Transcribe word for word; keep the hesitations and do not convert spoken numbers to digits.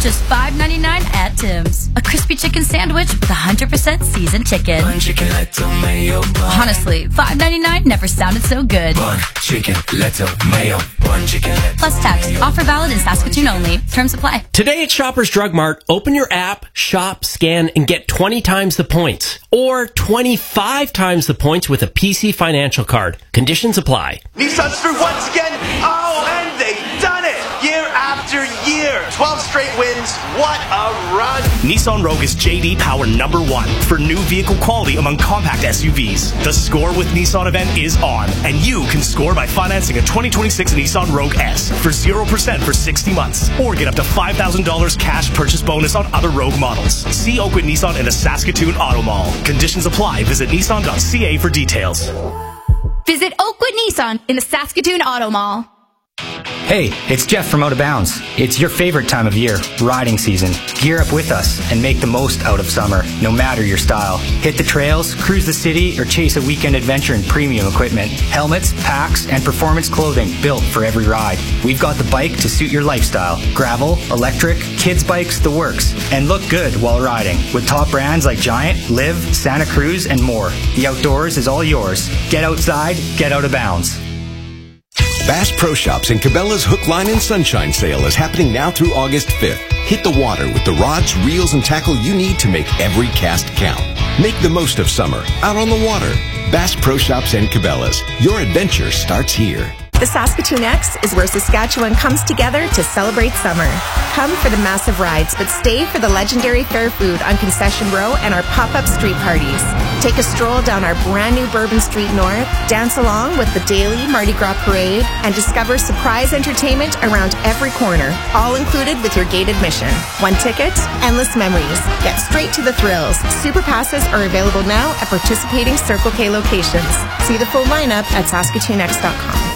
Just five ninety-nine at Tim's. A crispy chicken sandwich with one hundred percent seasoned chicken. Bun chicken, letto, mayo, bun. Honestly, five ninety-nine never sounded so good. Bun chicken, letto, mayo, bun chicken, letto. Plus tax. Offer valid in Saskatoon only. Terms apply. Today at Shoppers Drug Mart, open your app, shop, scan, and get twenty times the points. Or twenty-five times the points with a P C Financial Card. Conditions apply. Nissan's through once again. Oh, and they've done it. Year after year. twelve straight wins. What a run. Nissan Rogue is J D Power number one for new vehicle quality among compact S U Vs. The Score with Nissan event is on, and you can score by financing a twenty twenty-six Nissan Rogue S for zero percent for sixty months, or get up to five thousand dollars cash purchase bonus on other Rogue models. See Oakwood Nissan in the Saskatoon Auto Mall. Conditions apply. Visit nissan dot c a for details. Visit Oakwood Nissan in the Saskatoon Auto Mall. Hey, it's Jeff from Out of Bounds. It's your favorite time of year, riding season. Gear up with us and make the most out of summer, no matter your style. Hit the trails, cruise the city, or chase a weekend adventure in premium equipment. Helmets, packs, and performance clothing built for every ride. We've got the bike to suit your lifestyle. Gravel, electric, kids bikes, the works. And look good while riding with top brands like Giant, Liv, Santa Cruz, and more. The outdoors is all yours. Get outside, get out of bounds. Bass Pro Shops and Cabela's Hook, Line, and Sunshine Sale is happening now through August fifth. Hit the water with the rods, reels, and tackle you need to make every cast count. Make the most of summer out on the water. Bass Pro Shops and Cabela's. Your adventure starts here. The Saskatoon X is where Saskatchewan comes together to celebrate summer. Come for the massive rides, but stay for the legendary fair food on Concession Row and our pop-up street parties. Take a stroll down our brand new Bourbon Street North, dance along with the daily Mardi Gras parade, and discover surprise entertainment around every corner, all included with your gate admission. One ticket, endless memories. Get straight to the thrills. Super passes are available now at participating Circle K locations. See the full lineup at saskatoon x dot com.